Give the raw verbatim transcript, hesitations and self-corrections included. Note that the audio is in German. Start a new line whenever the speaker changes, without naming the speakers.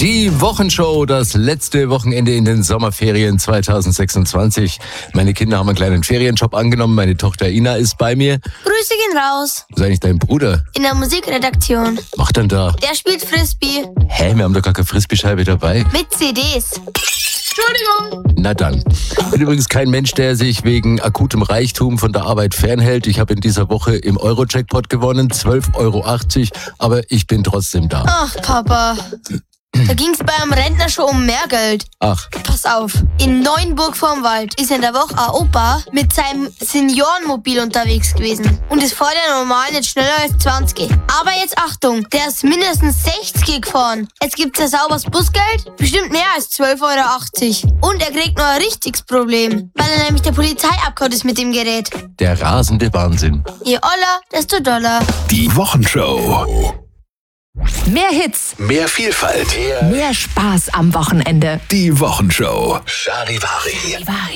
Die Wochenshow, das letzte Wochenende in den Sommerferien zwanzig sechsundzwanzig. Meine Kinder haben einen kleinen Ferienjob angenommen. Meine Tochter Ina ist bei mir.
Grüße gehen raus.
Wo ist eigentlich dein Bruder?
In der Musikredaktion.
Was macht denn da?
Der spielt Frisbee.
Hä, wir haben doch gar keine Frisbee-Scheibe dabei.
Mit C Ds. Entschuldigung.
Na dann. Ich bin übrigens kein Mensch, der sich wegen akutem Reichtum von der Arbeit fernhält. Ich habe in dieser Woche im Euro-Jackpot gewonnen, zwölf Euro achtzig, aber ich bin trotzdem da.
Ach, Papa. Da ging's bei einem Rentner schon um mehr Geld.
Ach,
Pass auf, in Neuenburg vorm Wald ist in der Woche ein Opa mit seinem Seniorenmobil unterwegs gewesen und ist vor der normalen nicht schneller als zwanzig. Aber jetzt Achtung, der ist mindestens sechzig gefahren. Jetzt gibt's ein sauberes Busgeld, bestimmt mehr als zwölf Euro achtzig. Und er kriegt noch ein richtiges Problem, weil er nämlich der Polizei abgehauen ist mit dem Gerät.
der rasende Wahnsinn.
Je oller, desto doller.
Die Wochenshow.
Mehr Hits,
Mehr Vielfalt.
mehr Spaß am Wochenende.
Die Wochenshow.
Charivari.